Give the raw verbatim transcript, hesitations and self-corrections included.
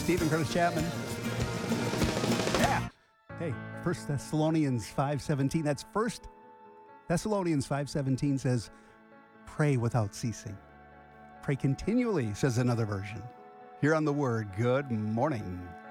Stephen Curtis Chapman. Yeah. Hey, First Thessalonians five seventeen. That's First Thessalonians five seventeen says, pray without ceasing. Pray continually, says another version. Here on The Word, good morning.